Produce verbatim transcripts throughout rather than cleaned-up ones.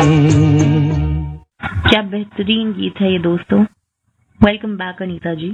क्या बेहतरीन गीत है ये दोस्तों। वेलकम बैक अनीता जी।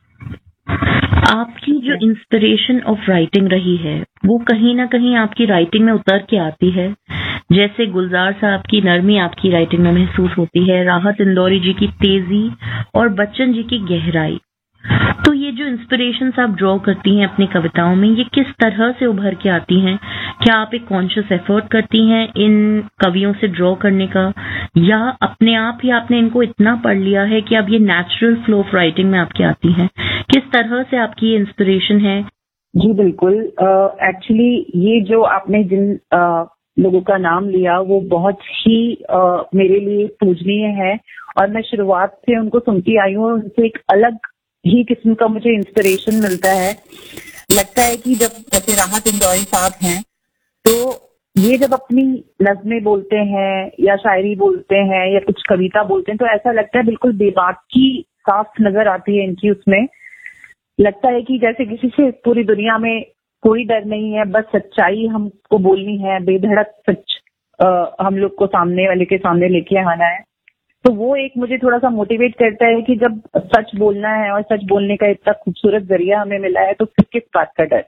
आपकी जो इंस्पिरेशन ऑफ राइटिंग रही है वो कहीं ना कहीं आपकी राइटिंग में उतर के आती है। जैसे गुलजार साहब की नरमी आपकी राइटिंग में महसूस होती है, राहत इंदौरी जी की तेजी और बच्चन जी की गहराई। तो ये जो इंस्पिरेशंस आप ड्रॉ करती हैं अपनी कविताओं में, ये किस तरह से उभर के आती हैं? क्या आप एक कॉन्शियस एफर्ट करती हैं इन कवियों से ड्रॉ करने का, या अपने आप ही आपने इनको इतना पढ़ लिया है कि अब ये नेचुरल फ्लो ऑफ राइटिंग में आपकी आती हैं? किस तरह से आपकी ये इंस्पिरेशन है? जी बिल्कुल, एक्चुअली uh, ये जो आपने जिन uh, लोगों का नाम लिया वो बहुत ही uh, मेरे लिए पूजनीय है, और मैं शुरुआत से उनको सुनती आई हूँ। उनसे एक अलग ही किस्म का मुझे इंस्पिरेशन मिलता है। लगता है कि जब जैसे राहत इंदौरी साहब हैं तो ये जब अपनी नज़्में बोलते हैं या शायरी बोलते हैं या कुछ कविता बोलते हैं तो ऐसा लगता है बिल्कुल बेबाकी साफ नजर आती है इनकी। उसमें लगता है कि जैसे किसी से पूरी दुनिया में कोई डर नहीं है, बस सच्चाई हमको बोलनी है, बेधड़क सच आ, हम लोग को सामने वाले के सामने लेके आना है। तो वो एक मुझे थोड़ा सा मोटिवेट करता है कि जब सच बोलना है और सच बोलने का इतना खूबसूरत जरिया हमें मिला है तो फिर किस बात का डर।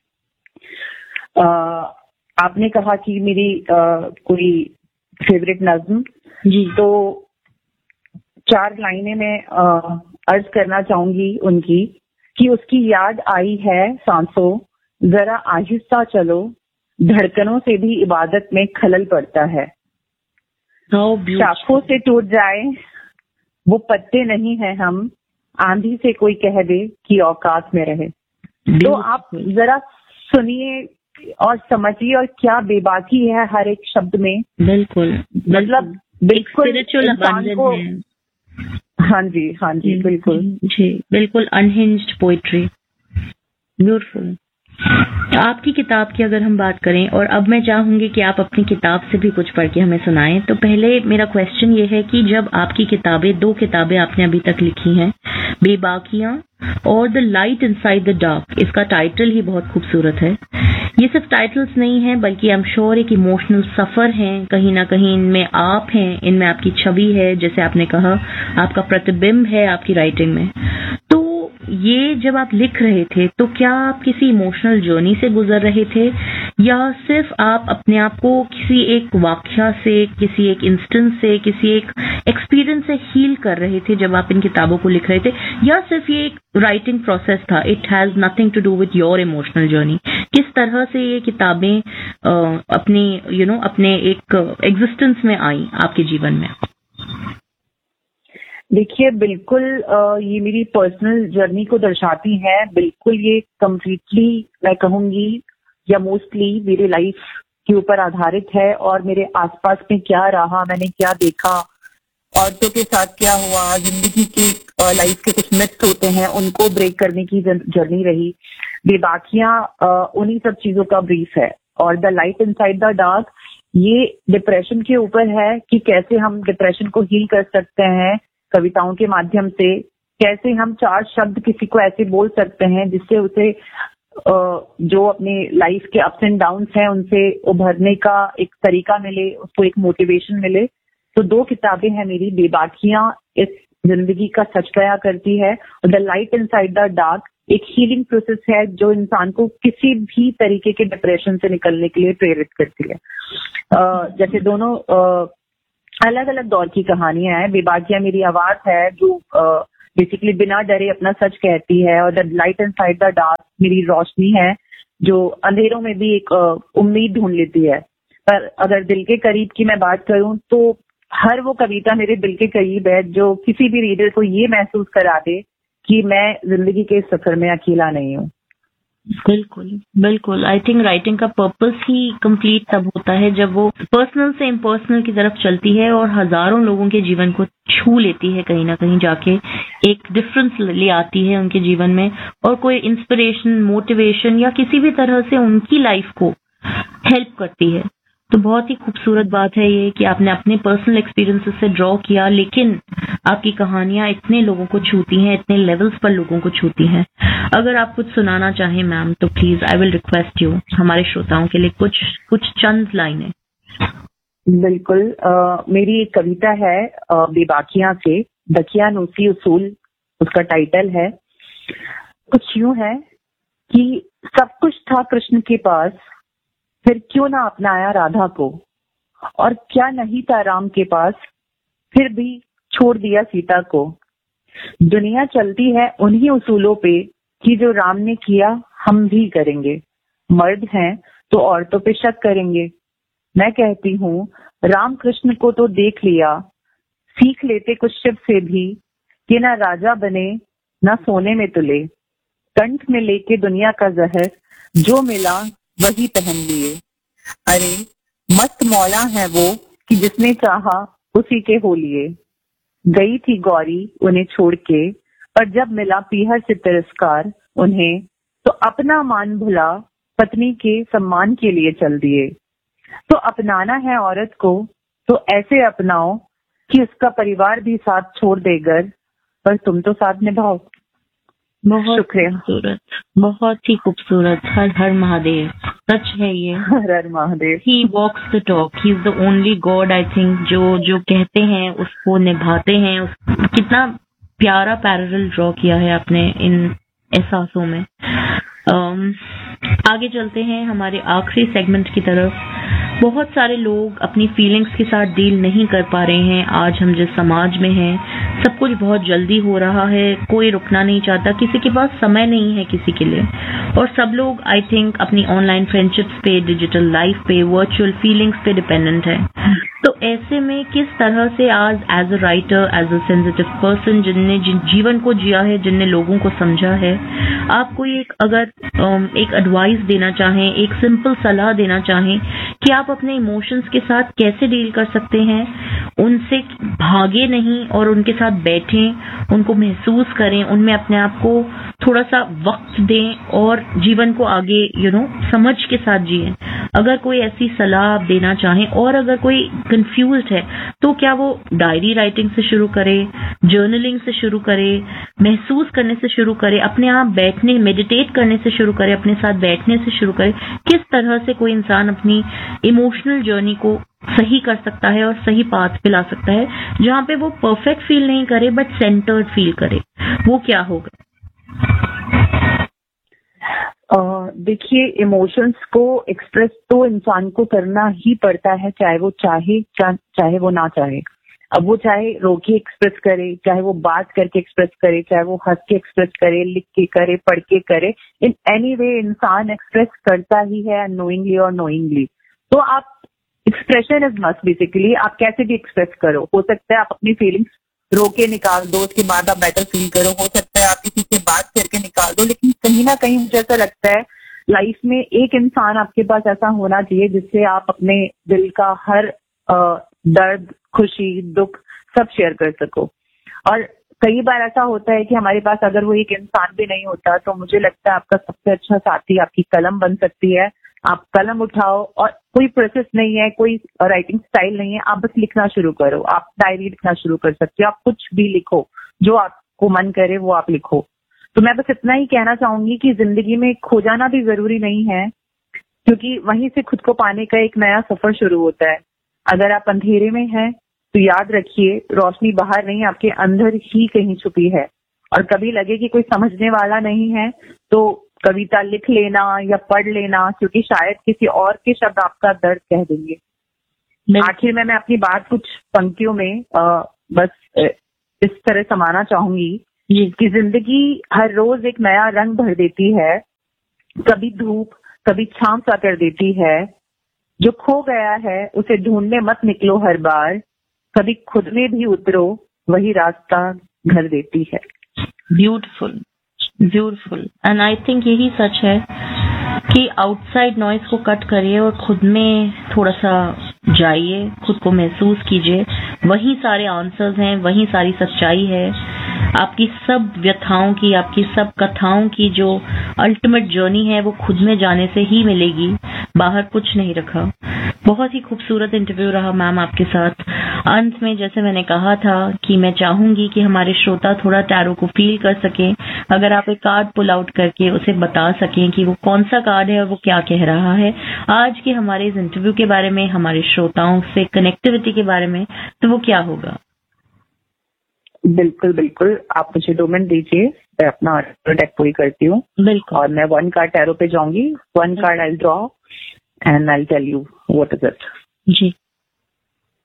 आ, आपने कहा कि मेरी आ, कोई फेवरेट नज्म जी, तो चार लाइनें मैं आ, अर्ज करना चाहूंगी उनकी कि उसकी याद आई है सांसों, जरा आहिस्ता चलो, धड़कनों से भी इबादत में खलल पड़ता है। शाखों से टूट जाए वो पत्ते नहीं है हम, आंधी से कोई कह दे कि औकात में रहे। तो आप जरा सुनिए और समझिए और क्या बेबाकी है हर एक शब्द में। बिल्कुल, मतलब बिल्कुल इंसान को, हाँ जी हाँ जी बिल्कुल जी बिल्कुल अनहिंज्ड पोइट्री, ब्यूटीफुल। आपकी किताब की अगर हम बात करें, और अब मैं चाहूंगी कि आप अपनी किताब से भी कुछ पढ़ के हमें सुनाएं, तो पहले मेरा क्वेश्चन ये है कि जब आपकी किताबें, दो किताबें आपने अभी तक लिखी हैं, बेबाकियां और the light inside the dark, इसका टाइटल ही बहुत खूबसूरत है। ये सिर्फ टाइटल्स नहीं है बल्कि आई एम श्योर एक इमोशनल सफर है, कहीं ना कहीं इनमें आप हैं, इनमें आपकी छवि है, जैसे आपने कहा आपका प्रतिबिंब है आपकी राइटिंग में। तो ये जब आप लिख रहे थे तो क्या आप किसी इमोशनल जर्नी से गुजर रहे थे, या सिर्फ आप अपने आप को किसी एक वाकया से, किसी एक इंस्टेंस से, किसी एक एक्सपीरियंस से हील कर रहे थे जब आप इन किताबों को लिख रहे थे, या सिर्फ ये एक राइटिंग प्रोसेस था, it has nothing to do with your emotional journey? किस तरह से ये किताबें अपनी यू नो अपने एक एग्जिस्टेंस में आई आपके जीवन में? देखिए बिल्कुल ये मेरी पर्सनल जर्नी को दर्शाती है। बिल्कुल ये कम्प्लीटली मैं कहूंगी या मोस्टली मेरे लाइफ के ऊपर आधारित है, और मेरे आसपास में क्या रहा, मैंने क्या देखा, औरतों के साथ क्या हुआ, जिंदगी की लाइफ के कुछ मिथ्स होते हैं उनको ब्रेक करने की जर्नी रही। बेबाकियां उन्हीं सब चीजों का ब्रीफ है, और the light inside the dark ये डिप्रेशन के ऊपर है कि कैसे हम डिप्रेशन को हील कर सकते हैं कविताओं के माध्यम से, कैसे हम चार शब्द किसी को ऐसे बोल सकते हैं जिससे उसे जो अपने लाइफ के अप्स एंड डाउन्स हैं उनसे उभरने का एक तरीका मिले, उसको एक मोटिवेशन मिले। तो दो किताबें हैं मेरी, बेबाकियां इस जिंदगी का सच बयां करती है, और the light inside the dark एक हीलिंग प्रोसेस है जो इंसान को किसी भी तरीके के डिप्रेशन से निकलने के लिए प्रेरित करती है। uh, जैसे दोनों uh, अलग अलग दौर की कहानियां हैं। बेबाकियां मेरी आवाज है जो बेसिकली uh, बिना डरे अपना सच कहती है, और the light inside the dark मेरी रोशनी है जो अंधेरों में भी एक uh, उम्मीद ढूंढ लेती है। पर अगर दिल के करीब की मैं बात करूं तो हर वो कविता मेरे दिल के करीब है जो किसी भी रीडर को ये महसूस करा दे कि मैं जिंदगी के सफर में अकेला नहीं हूँ। बिल्कुल बिल्कुल। आई थिंक राइटिंग का पर्पस ही कंप्लीट तब होता है जब वो पर्सनल से इम्पर्सनल की तरफ चलती है और हजारों लोगों के जीवन को छू लेती है, कहीं ना कहीं जाके एक डिफरेंस ले आती है उनके जीवन में, और कोई इंस्पिरेशन, मोटिवेशन या किसी भी तरह से उनकी लाइफ को हेल्प करती है। तो बहुत ही खूबसूरत बात है ये कि आपने अपने पर्सनल एक्सपीरियंसेस से ड्रॉ किया, लेकिन आपकी कहानियां इतने लोगों को छूती हैं, इतने लेवल्स पर लोगों को छूती हैं। अगर आप कुछ सुनाना चाहें मैम तो please I will request you, हमारे श्रोताओं के लिए कुछ कुछ चंद लाइनें। बिल्कुल। uh, मेरी एक कविता है uh, बेबाकियां से, दकियानूसी उसूल उसका टाइटल है। कुछ यूं है कि सब कुछ था कृष्ण के पास, फिर क्यों ना अपनाया राधा को, और क्या नहीं था राम के पास, फिर भी छोड़ दिया सीता को। दुनिया चलती है उन्हीं उसूलों पे कि जो राम ने किया हम भी करेंगे। मर्द हैं तो औरतों पे शक करेंगे। मैं कहती हूँ राम कृष्ण को तो देख लिया, सीख लेते कुछ शिव से भी कि ना राजा बने ना सोने में तुले। कंठ में लेके दुनिया का जहर जो मिला वही पहन लिए। अरे मस्त मौला है वो कि जिसने चाहा उसी के हो लिए। गई थी गौरी उन्हें छोड़ के, पर जब मिला पीहर से तिरस्कार उन्हें, तो अपना मान भुला पत्नी के सम्मान के लिए चल दिए। तो अपनाना है औरत को तो ऐसे अपनाओ कि उसका परिवार भी साथ छोड़ देगर, पर तुम तो साथ निभाओ। बहुत शुक्रिया। खूबसूरत, बहुत ही खूबसूरत। हर हर महादेव, सच है ये। हर हर महादेव। ही वॉक्स the talk, he is the only God I think जो जो कहते हैं उसको निभाते हैं। उस, कितना प्यारा पैरेलल ड्रॉ किया है आपने इन एहसासों में। um, आगे चलते हैं हमारे आखिरी सेगमेंट की तरफ। बहुत सारे लोग अपनी फीलिंग्स के साथ डील नहीं कर पा रहे हैं। आज हम जिस समाज में हैं, सब कुछ बहुत जल्दी हो रहा है, कोई रुकना नहीं चाहता, किसी के पास समय नहीं है किसी के लिए, और सब लोग आई थिंक अपनी ऑनलाइन फ्रेंडशिप्स पे, डिजिटल लाइफ पे, वर्चुअल फीलिंग्स पे डिपेंडेंट है। तो ऐसे में किस तरह से आज as a writer, as a sensitive person जिनने जिन जीवन को जिया है, जिनने लोगों को समझा है, आप कोई एक अगर एक एडवाइस देना चाहें, एक सिंपल सलाह देना चाहें कि आप अपने इमोशंस के साथ कैसे डील कर सकते हैं, उनसे भागे नहीं और उनके साथ बैठें, उनको महसूस करें, उनमें अपने आप को थोड़ा सा वक्त दें और जीवन को आगे यू नो समझ के साथ जिएं। अगर कोई ऐसी सलाह आप देना चाहें, और अगर कोई कंफ्यूज्ड है तो क्या वो डायरी राइटिंग से शुरू करे, जर्नलिंग से शुरू करे, महसूस करने से शुरू करे, अपने आप बैठने, मेडिटेट करने से शुरू करे, अपने साथ बैठने से शुरू करे? किस तरह से कोई इंसान अपनी इमोशनल जर्नी को सही कर सकता है और सही पाथ पे ला सकता है, जहां पे वो परफेक्ट फील नहीं करे बट सेंटर्ड फील करे? वो क्या होगा? देखिए, इमोशंस को एक्सप्रेस तो इंसान को करना ही पड़ता है, चाहे वो चाहे चा, चाहे वो ना चाहे। अब वो चाहे रो के एक्सप्रेस करे, चाहे वो बात करके एक्सप्रेस करे, चाहे वो हंस के एक्सप्रेस करे, लिख के करे, पढ़ के करे, इन एनी वे इंसान एक्सप्रेस करता ही है, अननोइंगली और नोइंगली। तो आप एक्सप्रेशन इज मस्ट बेसिकली, आप कैसे भी एक्सप्रेस करो। हो सकता है आप अपनी फीलिंग्स रो के निकाल दो, उसके बाद आप बेटर फील करो। हो सकता है आप किसी से बात करके निकाल दो, लेकिन कहीं ना कहीं मुझे ऐसा लगता है लाइफ में एक इंसान आपके पास ऐसा होना चाहिए जिससे आप अपने दिल का हर आ, दर्द, खुशी, दुख सब शेयर कर सको। और कई बार ऐसा होता है कि हमारे पास अगर वो एक इंसान भी नहीं होता, तो मुझे लगता है आपका सबसे अच्छा साथी आपकी कलम बन सकती है। आप कलम उठाओ, और कोई प्रोसेस नहीं है, कोई राइटिंग स्टाइल नहीं है, आप बस लिखना शुरू करो। आप डायरी लिखना शुरू कर सकते हो, आप कुछ भी लिखो, जो आपको मन करे वो आप लिखो। तो मैं बस इतना ही कहना चाहूंगी कि जिंदगी में खो जाना भी जरूरी नहीं है, क्योंकि वहीं से खुद को पाने का एक नया सफर शुरू होता है। अगर आप अंधेरे में हैं तो याद रखिए, रोशनी बाहर नहीं, आपके अंदर ही कहीं छुपी है। और कभी लगे कि कोई समझने वाला नहीं है, तो कविता लिख लेना या पढ़ लेना, क्योंकि शायद किसी और के शब्द आपका दर्द कह देंगे। आखिर में मैं अपनी बात कुछ पंक्तियों में आ, बस इस तरह समाना चाहूंगी कि जिंदगी हर रोज एक नया रंग भर देती है, कभी धूप कभी छांव सा कर देती है। जो खो गया है उसे ढूंढने मत निकलो हर बार, कभी खुद में भी उतरो, वही रास्ता घर देती है। Beautiful, beautiful. And I think यही सच है कि आउटसाइड नॉइज को कट करिए और खुद में थोड़ा सा जाइए, खुद को महसूस कीजिए। वही सारे आंसर्स हैं, वही सारी सच्चाई है। आपकी सब व्यथाओं की, आपकी सब कथाओं की जो अल्टीमेट जर्नी है वो खुद में जाने से ही मिलेगी, बाहर कुछ नहीं रखा। बहुत ही खूबसूरत इंटरव्यू रहा मैम आपके साथ। अंत में जैसे मैंने कहा था कि मैं चाहूंगी कि हमारे श्रोता थोड़ा टैरो को फील कर सकें। अगर आप एक कार्ड पुल आउट करके उसे बता सकें कि वो कौन सा कार्ड है और वो क्या कह रहा है आज के हमारे इस इंटरव्यू के बारे में, हमारे श्रोताओं से कनेक्टिविटी के बारे में, तो वो क्या होगा? बिल्कुल बिल्कुल, आप मुझे दो मिनट दीजिए, मैं अपना डेक पूरी करती हूँ। बिल्कुल। और मैं वन कार्ड टैरो पे जाऊंगी, one card I draw and I tell you what is it. Ji.